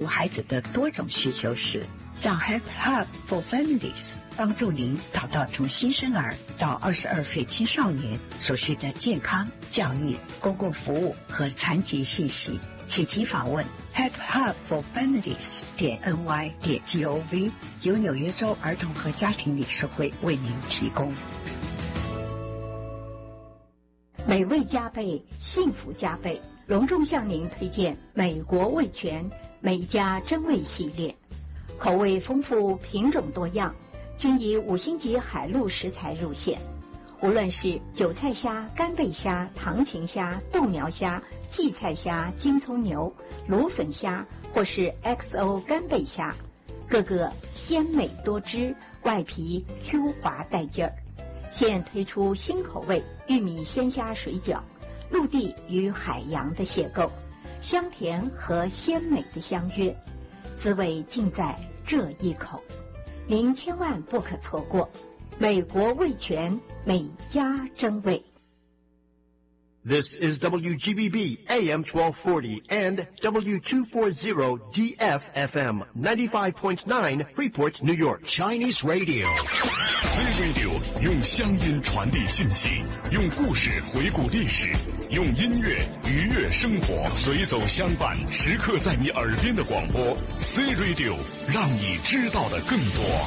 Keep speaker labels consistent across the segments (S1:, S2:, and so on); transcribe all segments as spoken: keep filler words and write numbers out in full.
S1: 孩子的多种需求时，让 Help Hub for Families 帮助您找到从新生儿到二十二岁青少年所需的健康、教育、公共服务和残疾信息，请即访问 help hub for families 点 n y 点 gov， 由纽约州儿童和家庭理事会为您提供。
S2: 美味加倍，幸福加倍，隆重向您推荐美国味全美家珍味系列，口味丰富，品种多样，均以五星级海陆食材入线。无论是韭菜虾、干贝虾、糖芹虾、豆苗虾、荠菜虾、金葱牛、芦笋虾，或是 X O 干贝虾，个个鲜美多汁，外皮 Q 滑带劲儿。现推出新口味玉米鲜虾水饺，陆地与海洋的邂逅，香甜和鲜美的相约，滋味尽在这一口，您千万不可错过。美国味全美家珍味。
S3: This is W G B B A M twelve forty and W two forty D F F M ninety-five point nine Freeport, New York.
S4: Chinese Radio.
S5: C Radio 用乡音传递信息，用故事回顾历史，用音乐愉悦生活，随走相伴，时刻在你耳边的广播。C Radio 让你知道的更多。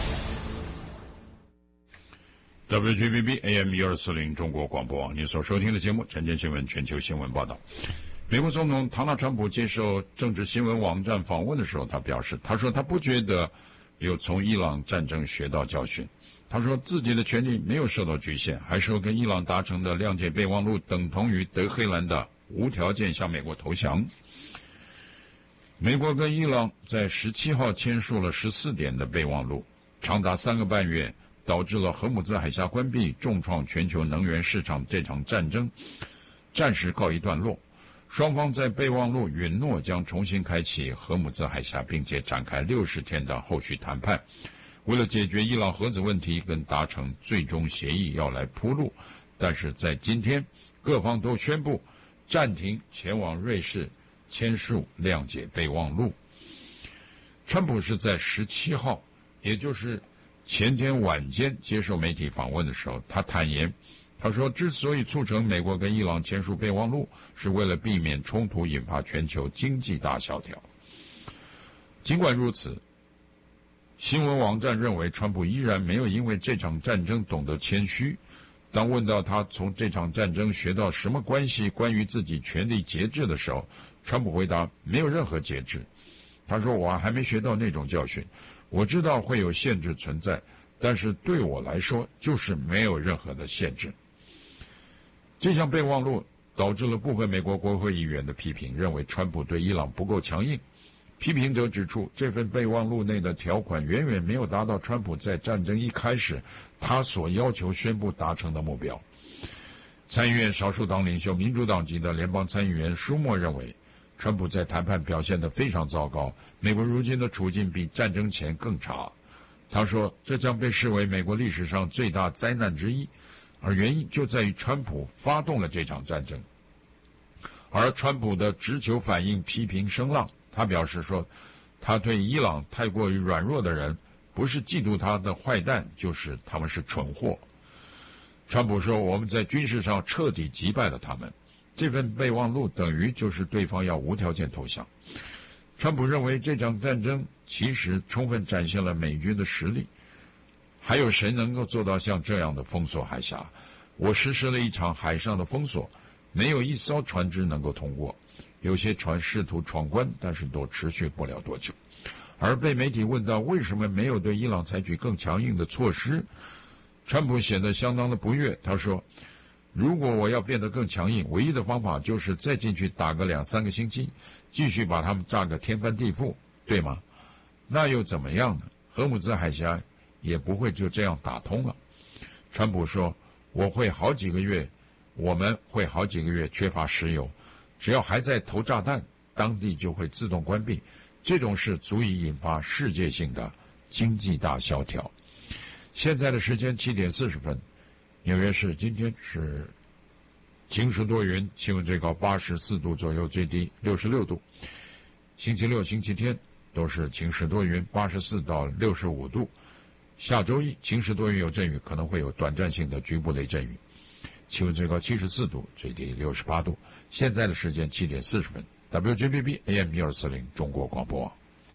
S6: W G B B A M 一二四零中国广播网，您所收听的节目晨间新闻全球新闻报道。美国总统唐纳川普接受政治新闻网站访问的时候，他表示，他说他不觉得有从伊朗战争学到教训。他说自己的权利没有受到局限，还说跟伊朗达成的谅解备忘录等同于德黑兰的无条件向美国投降。美国跟伊朗在十七号签署了十四点的备忘录，长达三个半月，导致了荷姆兹海峡关闭，重创全球能源市场这场战争暂时告一段落。双方在备忘录允诺将重新开启荷姆兹海峡，并且展开六十天的后续谈判，为了解决伊朗核子问题跟达成最终协议要来铺路。但是在今天，各方都宣布暂停前往瑞士签署谅解备忘录。川普是在十七号，也就是前天晚间接受媒体访问的时候，他坦言，他说之所以促成美国跟伊朗签署备忘录，是为了避免冲突引发全球经济大萧条。尽管如此，新闻网站认为川普依然没有因为这场战争懂得谦虚。当问到他从这场战争学到什么关系关于自己权力节制的时候，川普回答没有任何节制。他说我还没学到那种教训，我知道会有限制存在，但是对我来说就是没有任何的限制。这项备忘录导致了部分美国国会议员的批评，认为川普对伊朗不够强硬。批评者指出，这份备忘录内的条款远远没有达到川普在战争一开始他所要求宣布达成的目标。参议院少数党领袖民主党籍的联邦参议员舒默认为，川普在谈判表现得非常糟糕，美国如今的处境比战争前更差。他说，这将被视为美国历史上最大灾难之一，而原因就在于川普发动了这场战争。而川普的直球反应批评声浪，他表示说，他对伊朗太过于软弱的人，不是嫉妒他的坏蛋，就是他们是蠢货。川普说，我们在军事上彻底击败了他们。这份备忘录等于就是对方要无条件投降。川普认为这场战争其实充分展现了美军的实力，还有谁能够做到像这样的封锁海峡？我实施了一场海上的封锁，没有一艘船只能够通过，有些船试图闯关，但是都持续不了多久。而被媒体问到为什么没有对伊朗采取更强硬的措施，川普显得相当的不悦。他说，如果我要变得更强硬，唯一的方法就是再进去打个两三个星期，继续把他们炸个天翻地覆，对吗？那又怎么样呢？荷姆兹海峡也不会就这样打通了。川普说，我会好几个月，我们会好几个月缺乏石油，只要还在投炸弹，当地就会自动关闭。这种事足以引发世界性的经济大萧条。现在的时间七点四十分，纽约市今天是晴时多云，气温最高八十四度左右，最低六十六度。星期六、星期天都是晴时多云，八十四到六十五度。下周一晴时多云有阵雨，可能会有短暂性的局部雷阵雨。气温最高七十四度，最低六十八度。现在的时间七点四十分。W J B B A M 一二四零中国广播。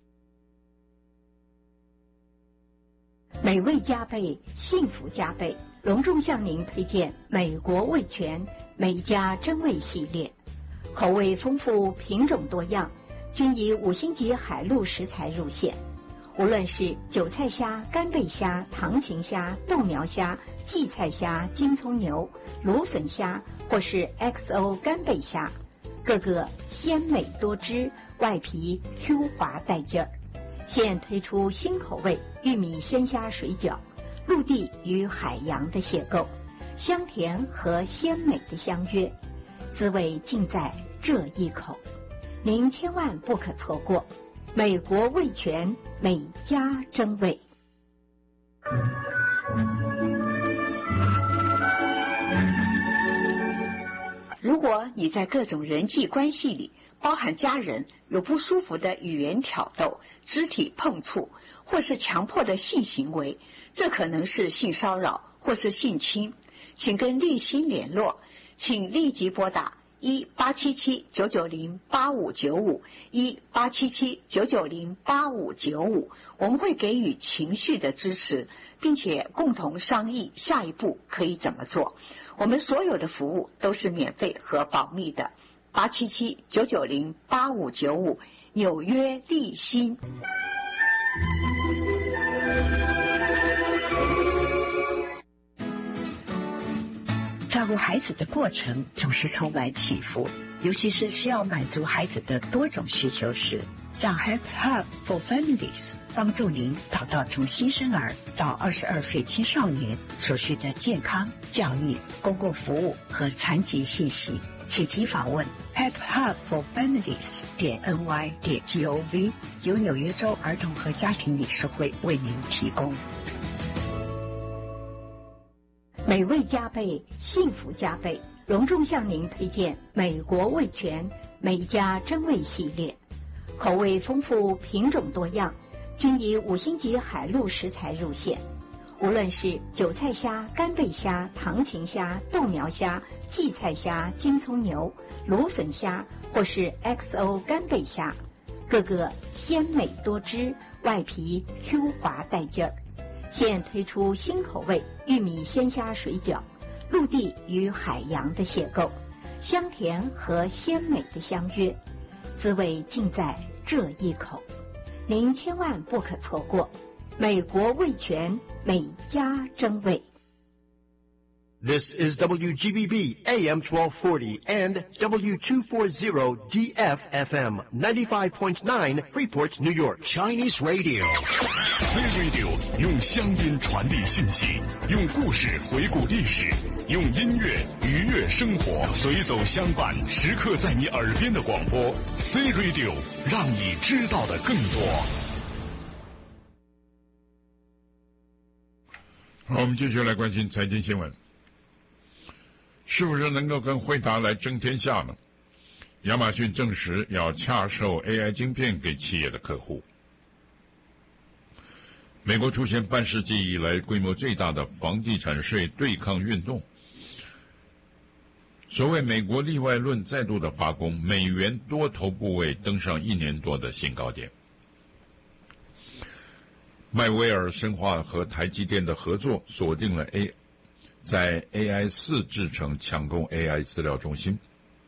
S2: 美味加倍，幸福加倍，隆重向您推荐美国味全美家珍味系列，口味丰富，品种多样，均以五星级海陆食材入线。无论是韭菜虾、干贝虾、唐芹虾、豆苗虾、荠菜虾、金葱牛、芦笋虾，或是 X O 干贝虾，个个鲜美多汁，外皮 Q 滑带劲儿。现推出新口味玉米鲜虾水饺，陆地与海洋的邂逅，香甜和鲜美的相约，滋味尽在这一口，您千万不可错过。美国味全美家珍味。
S1: 如果你在各种人际关系里，包含家人，有不舒服的语言挑逗、肢体碰触，或是强迫的性行为，这可能是性骚扰或是性侵，请跟立新联络，请立即拨打一八七七九九零八五九五一八七七九九零八五九五，我们会给予情绪的支持，并且共同商议下一步可以怎么做。我们所有的服务都是免费和保密的。八七七九九零八五九五，纽约立新。照顾孩子的过程总是充满起伏，尤其是需要满足孩子的多种需求时，让 Help Hub for Families 帮助您找到从新生儿到二十二岁青少年所需的健康、教育、公共服务和残疾信息。请即访问 help hub for families 点 n y 点 g o v， 由纽约州儿童和家庭理事会为您提供。
S2: 美味加倍，幸福加倍，隆重向您推荐美国味全美家珍味系列，口味丰富，品种多样，均以五星级海陆食材入线。无论是韭菜虾、干贝虾、唐芹虾、豆苗虾、荠菜虾、金葱牛、芦笋虾，或是 X O 干贝虾，个个鲜美多汁，外皮 Q 滑带劲儿。现推出新口味玉米鲜虾水饺，陆地与海洋的邂逅，香甜和鲜美的相约，滋味尽在这一口，您千万不可错过。美国味全美家珍味。
S3: This is W G B B A M twelve forty and W two forty D F F M ninety-five point nine Freeport, New York.
S5: Chinese Radio. C Radio 用乡音传递信息，用故事回顾历史，用音乐愉悦生活，随走相伴，时刻在你耳边的广播。C Radio 让你知道的更多。
S6: 好，我们继续来关心财经新闻。是不是能够跟辉达来争天下呢？亚马逊证实要洽售 A I 晶片给企业的客户。美国出现半世纪以来规模最大的房地产税对抗运动，所谓美国例外论再度的发功，美元多头部位登上一年多的新高点。迈威尔深化和台积电的合作，锁定了 A 在 A I 四 制程抢攻 A I 资料中心。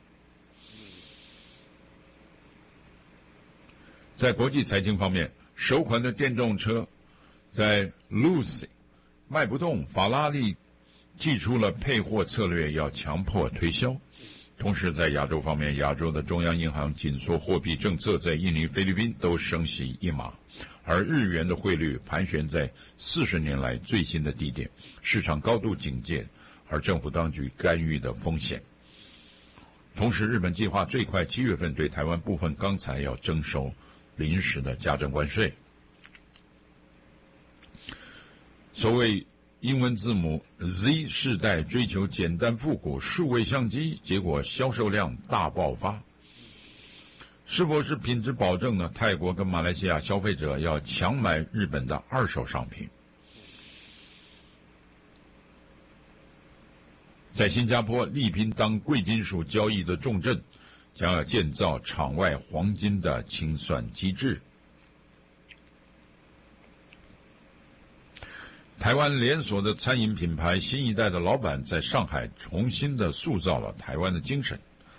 S6: 在国际财经方面，首款的电动车在 Lucy 卖不动，法拉利祭出了配货策略，要强迫推销。同时在亚洲方面，亚洲的中央银行紧缩货币政策在印尼、菲律宾都升息一码，而日元的汇率盘旋在四十年来最新的低点，市场高度警戒，而政府当局干预的风险。同时，日本计划最快七月份对台湾部分钢材要征收临时的加征关税。所谓英文字母 Z 世代追求简单复古数位相机，结果销售量大爆发。 是否是品质保证呢？泰国跟马来西亚消费者要强买日本的二手商品。在新加坡力拼当贵金属交易的重镇，将要建造场外黄金的清算机制。台湾连锁的餐饮品牌新一代的老板在上海重新的塑造了台湾的精神。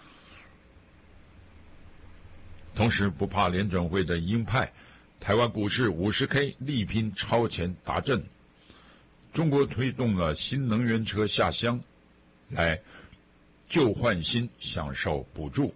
S6: 同时不怕联准会的鹰派，台湾股市 五十K 力拼超前达阵。中国推动了新能源车下乡，来旧换新享受补助。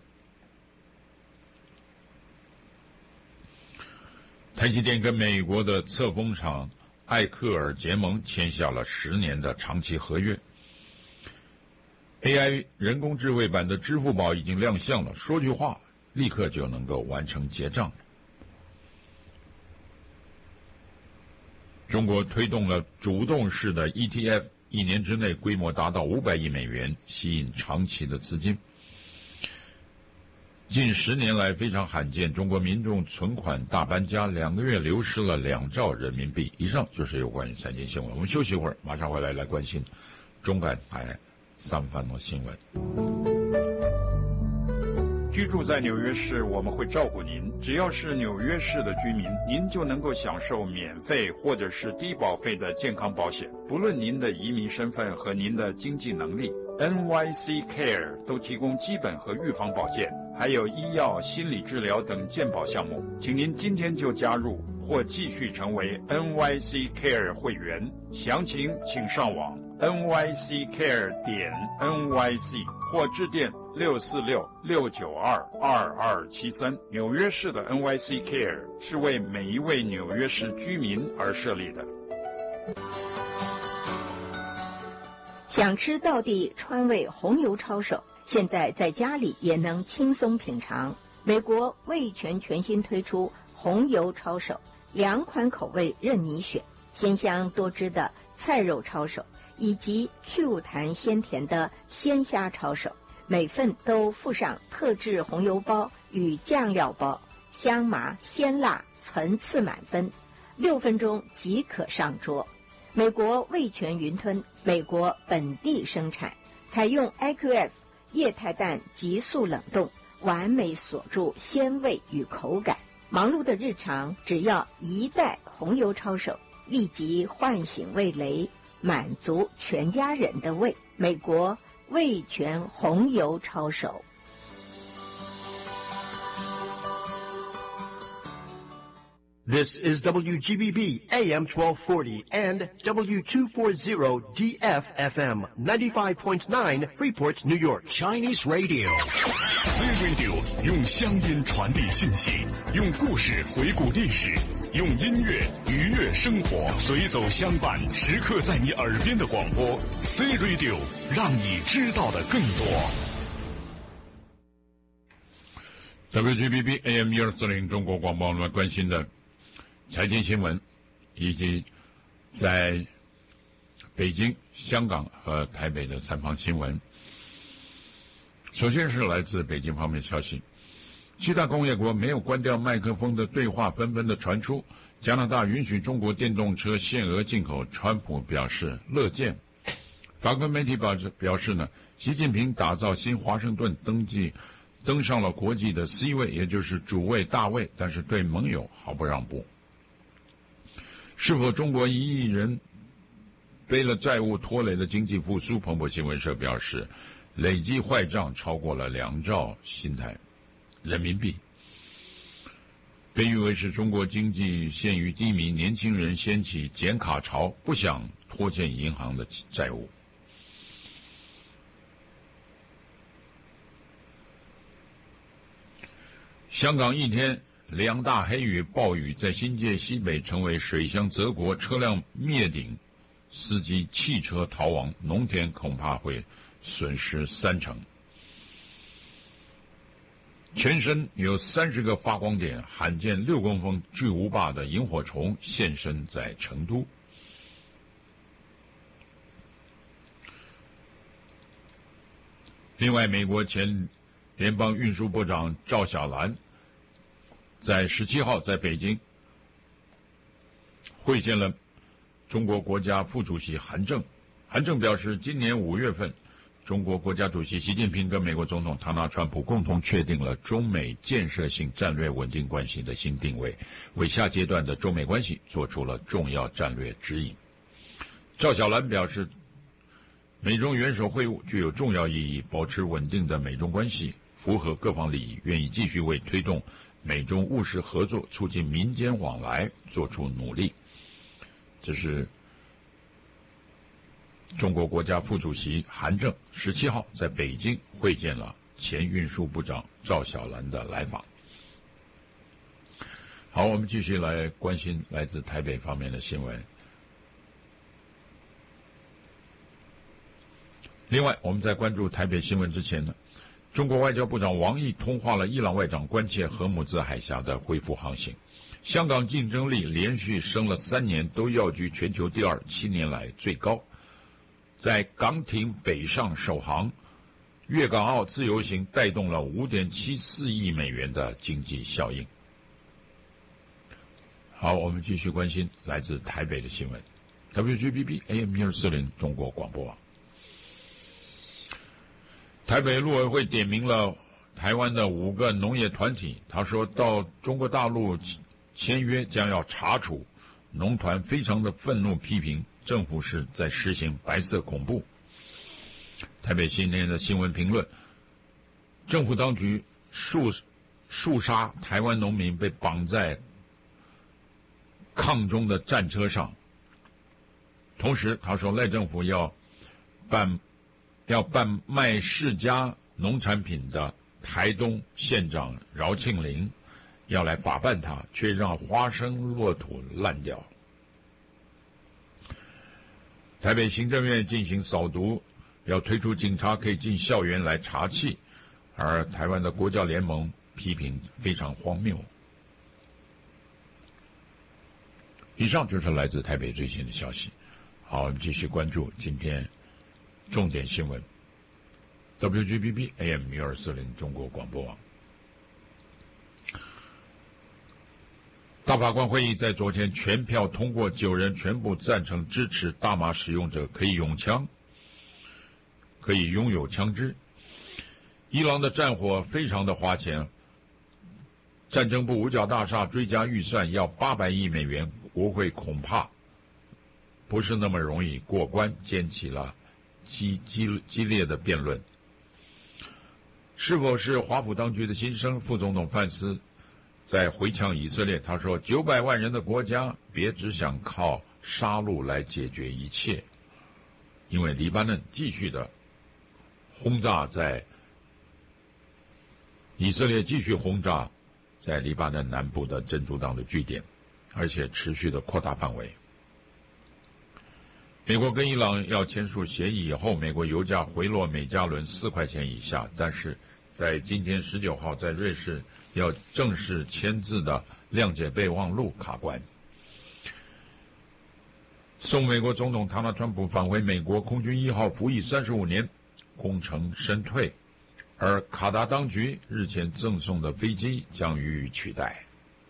S6: 台积电跟美国的测风厂艾克尔结盟签下了十年的长期合约。A I 人工智慧版的支付宝已经亮相了，说句话立刻就能够完成结账。中国推动了主动式的 E T F， 一年之内规模达到五百亿美元，吸引长期的资金。近十年来非常罕见，中国民众存款大搬家，两个月流失了两兆人民币。以上就是有关于财经新闻，我们休息一会儿，马上回来来关心中港台三番的新闻。
S4: 居住在纽约市，我们会照顾您。只要是纽约市的居民，您就能够享受免费或者是低保费的健康保险，不论您的移民身份和您的经济能力。N Y C Care 都提供基本和预防保健，还有医药、心理治疗等健保项目。请您今天就加入或继续成为 N Y C Care 会员。详情请上网 N Y C care 点 N Y C 或致电六四六六九二二二七三。纽约市的 N Y C Care 是为每一位纽约市居民而设立的。
S2: 想吃道地川味红油抄手，现在在家里也能轻松品尝。美国味全全新推出红油抄手，两款口味任你选，鲜香多汁的菜肉抄手，以及 Q 弹鲜甜的鲜虾抄手，每份都附上特制红油包与酱料包，香麻鲜辣层次满分，六分钟即可上桌。美国味全云吞，美国本地生产，采用 I Q F 液态氮急速冷冻，完美锁住鲜味与口感。忙碌的日常，只要一袋红油抄手，立即唤醒味蕾，满足全家人的胃。美国味全红油抄手。
S3: This is W G B B A M twelve forty and W two forty D F F M ninety-five point nine Freeport, New York.
S5: Chinese Radio. C Radio 用乡音传递信息，用故事回顾历史，用音乐愉悦生活，随走相伴，时刻在你耳边的广播 C Radio， 让你知道的更多。
S6: W G B B A M 一二四零中国广播我们关心的财经新闻，以及在北京、香港和台北的三方新闻。首先是来自北京方面消息，七大工业国没有关掉麦克风的对话纷纷的传出，加拿大允许中国电动车限额进口，川普表示乐见。法国媒体表表示呢，习近平打造新华盛顿登记登上了国际的 C 位，也就是主位大位，但是对盟友毫不让步。是否中国一亿人背了债务拖累的经济复苏？彭博新闻社表示，累计坏账超过了两兆新台人民币，被誉为是中国经济陷于低迷，年轻人掀起减卡潮，不想拖欠银行的债务。香港一天两大黑雨暴雨，在新界西北成为水乡泽国，车辆灭顶，司机汽车逃亡，农田恐怕会损失三成。全身有三十个发光点，罕见六公分巨无霸的萤火虫现身在成都。另外，美国前联邦运输部长赵小兰在十七号在北京会见了中国国家副主席韩正。韩正表示，今年五月份，中国国家主席习近平跟美国总统唐纳川普共同确定了中美建设性战略稳定关系的新定位，为下阶段的中美关系做出了重要战略指引。赵小兰表示，美中元首会晤具有重要意义，保持稳定的美中关系符合各方利益，愿意继续为推动美中务实合作、促进民间往来做出努力。这是中国国家副主席韩正十七号在北京会见了前运输部长赵小兰的来访。好，我们继续来关心来自台北方面的新闻。另外，我们在关注台北新闻之前呢，中国外交部长王毅通话了伊朗外长，关切荷姆兹海峡的恢复航行。香港竞争力连续升了三年，都要居全球第二，七年来最高。在港艇北上首航，粤港澳自由行带动了 五点七四亿美元的经济效应。好，我们继续关心来自台北的新闻。W G B B A M 一二四零中国广播网。台北陆委会点名了台湾的五个农业团体，他说到中国大陆签约将要查处，农团非常的愤怒，批评政府是在实行白色恐怖。台北新年的新闻评论，政府当局肃肃杀台湾农民被绑在抗中的战车上，同时他说赖政府要办要办卖世家农产品的台东县长饶庆林要来法办他，却让花生落土烂掉。台北行政院进行扫毒，要推出警察可以进校园来查气，而台湾的国教联盟批评非常荒谬。以上就是来自台北最新的消息。好，我们继续关注今天重点新闻。W G B B A M 一二四零中国广播网。大法官会议在昨天全票通过，九人全部赞成支持大麻使用者可以拥枪，可以拥有枪支。伊朗的战火非常的花钱，战争部五角大厦追加预算要八百亿美元，国会恐怕不是那么容易过关，掀起了激激激烈的辩论。是否是华府当局的心声？副总统范斯在回呛以色列，他说九百万人的国家别只想靠杀戮来解决一切，因为黎巴嫩继续的轰炸，在以色列继续轰炸在黎巴嫩南部的真主党的据点，而且持续的扩大范围。美国跟伊朗要签署协议以后，美国油价回落每加仑四块钱以下，但是在今天十九号在瑞士要正式签字的谅解备忘录卡关。送美国总统唐纳川普返回美国，空军一号服役三十五年，功成身退，而卡达当局日前赠送的飞机将予以取代。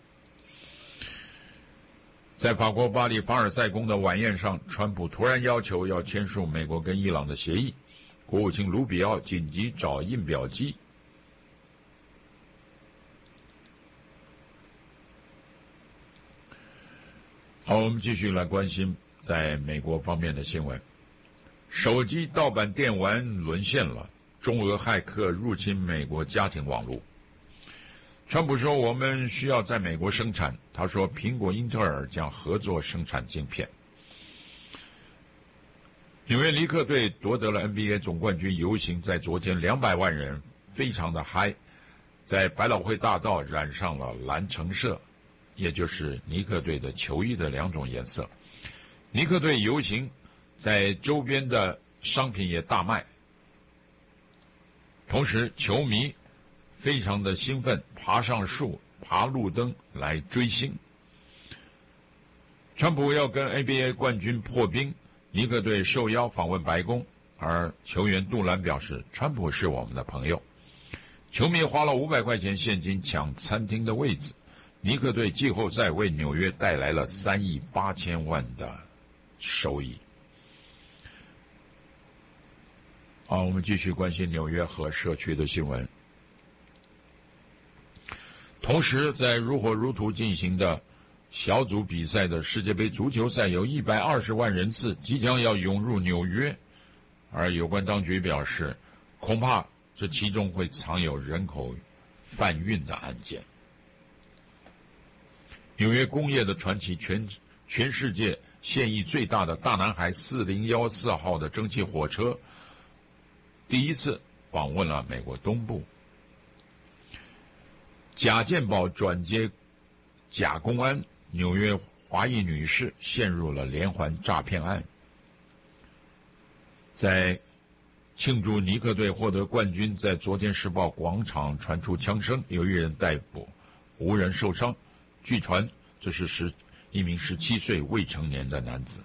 S6: 在法国巴黎凡尔赛宫的晚宴上，川普突然要求要签署美国跟伊朗的协议，国务卿卢比奥紧急找印表机。好，我们继续来关心在美国方面的新闻。手机盗版电玩沦陷了，中俄骇客入侵美国家庭网络。川普说我们需要在美国生产，他说苹果、英特尔将合作生产晶片。纽约尼克队夺得了 N B A 总冠军，游行在昨天两百万人非常的嗨，在百老汇大道染上了蓝橙色，也就是尼克队的球衣的两种颜色。尼克队游行在周边的商品也大卖，同时球迷非常的兴奋，爬上树、爬路灯来追星。川普要跟 N B A 冠军破冰，尼克队受邀访问白宫，而球员杜兰表示川普是我们的朋友。球迷花了五百块钱现金抢餐厅的位子， 尼克队季后赛为纽约带来了三亿八千万的收益。好，我们继续关心纽约和社区的新闻。同时，在如火如荼进行的小组比赛的世界杯足球赛，有一百二十万人次即将要涌入纽约，而有关当局表示，恐怕这其中会藏有人口贩运的案件。纽约工业的传奇，全全世界现役最大的大南海四零一四号的蒸汽火车，第一次访问了美国东部。假健保转接假公安，纽约华裔女士陷入了连环诈骗案。在庆祝尼克队获得冠军，在昨天时报广场传出枪声，有一人逮捕，无人受伤。据传这是十一名十七岁未成年的男子。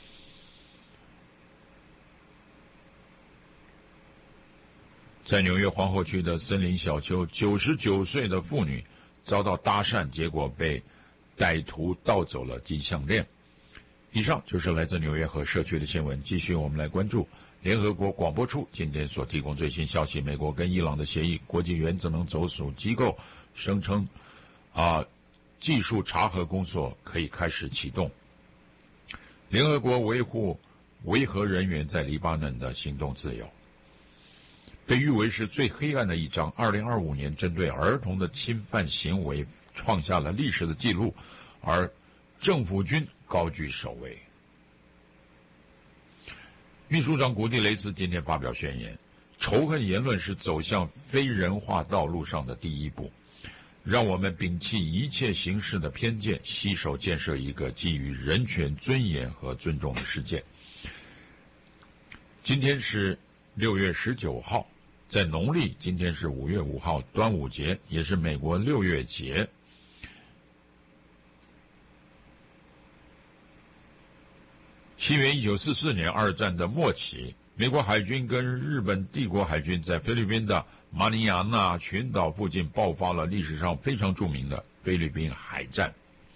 S6: 在纽约皇后区的森林小丘，九十九岁的妇女遭到搭讪，结果被歹徒盗走了金项链。以上就是来自纽约和社区的新闻。继续我们来关注联合国广播处今天所提供最新消息，美国跟伊朗的协议，国际原子能总署机构声称啊，技术查核工作可以开始启动。联合国维护维和人员在黎巴嫩的行动自由。被誉为是最黑暗的一章，二零二五年针对儿童的侵犯行为创下了历史的记录，而政府军高居首位。秘书长古蒂雷斯今天发表宣言，仇恨言论是走向非人化道路上的第一步，让我们摒弃一切形式的偏见，携手建设一个基于人权尊严和尊重的世界。今天是六月十九号，在农历今天是五月五号，端午节，也是美国六月节。西元一九四四年，二战的末期，美国海军跟日本帝国海军在菲律宾的马尼亚纳群岛附近爆发了历史上非常著名的菲律宾海战。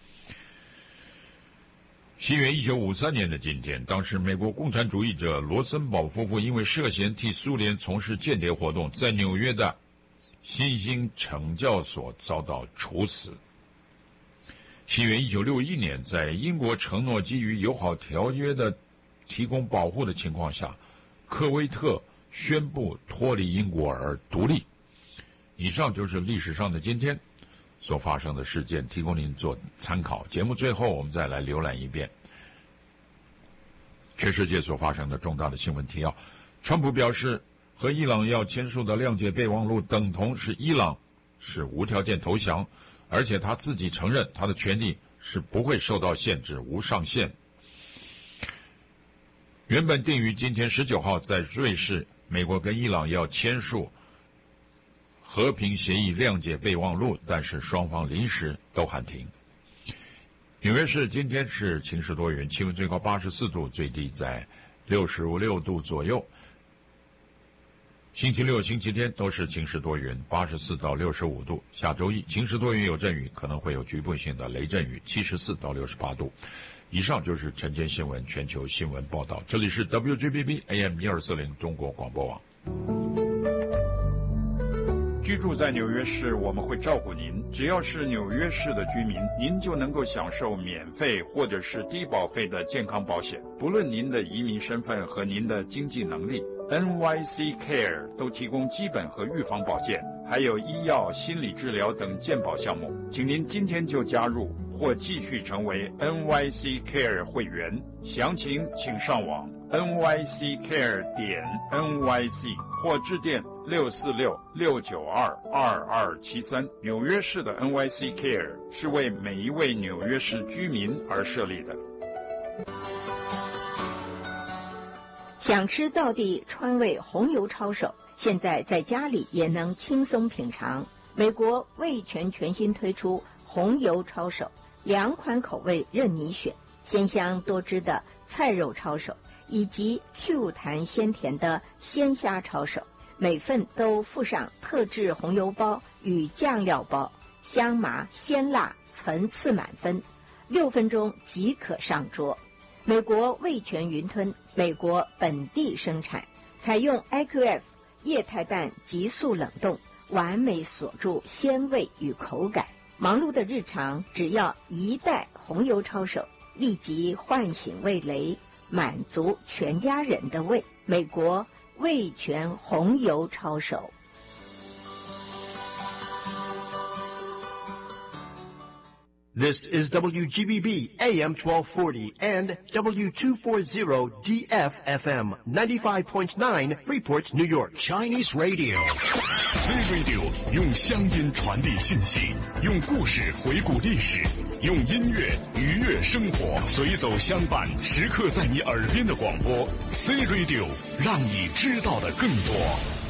S6: 西元一九五三年的今天，当时美国共产主义者罗森堡夫妇因为涉嫌替苏联从事间谍活动，在纽约的新兴惩教所遭到处死。西元一九六一年，在英国承诺基于友好条约的提供保护的情况下，科威特宣布脱离英国而独立。以上就是历史上的今天所发生的事件，提供您做参考。节目最后我们再来浏览一遍全世界所发生的重大的新闻提要。川普表示，和伊朗要签署的谅解备忘录等同是伊朗是无条件投降，而且他自己承认他的权利是不会受到限制，无上限。原本定于今天十九号在瑞士，美国跟伊朗要签署和平协议谅解备忘录，但是双方临时都喊停。纽约市今天是晴时多云，气温最高八十四度，最低在六十六度左右。星期六、星期天都是晴时多云，八十四到六十五度。下周一晴时多云有阵雨，可能会有局部性的雷阵雨，七十四到六十八度。以上就是晨间新闻全球新闻报道，这里是 W G B B A M 一二四零中国广播网。
S4: 居住在纽约市，我们会照顾您。只要是纽约市的居民，您就能够享受免费或者是低保费的健康保险，不论您的移民身份和您的经济能力。N Y C Care 都提供基本和预防保健，还有医药、心理治疗等健保项目。请您今天就加入或继续成为 N Y C Care 会员，详情请上网 N Y C care 点 N Y C 或致电六四六六九二二二七三。纽约市的 N Y C Care 是为每一位纽约市居民而设立的。
S2: 想吃道地川味红油抄手，现在在家里也能轻松品尝。美国味全全新推出红油抄手，两款口味任你选，鲜香多汁的菜肉抄手，以及 Q 弹鲜甜的鲜虾抄手，每份都附上特制红油包与酱料包，香麻鲜辣层次满分，六分钟即可上桌。美国味全云吞，美国本地生产，采用 I Q F 液态氮急速冷冻，完美锁住鲜味与口感。忙碌的日常，只要一袋红油抄手，立即唤醒味蕾，满足全家人的胃。美国味全红油抄手。
S3: This is W G B B A M twelve forty and W two forty D F F M ninety-five point nine Freeport, New York.
S5: Chinese Radio C Radio 用乡音传递信息，用故事回顾历史，用音乐愉悦生活，随走相伴，时刻在你耳边的广播 C Radio 让你知道的更多。